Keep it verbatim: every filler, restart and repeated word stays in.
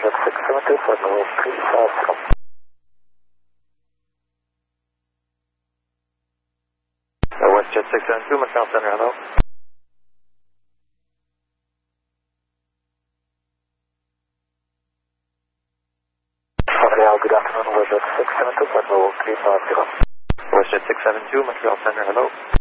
WestJet six seven two for Noah three five zero. WestJet six seven two, Macau Center, hello. Montreal, good afternoon, WestJet six seven two for Noah three five zero. WestJet six seven two, Montreal Center, hello.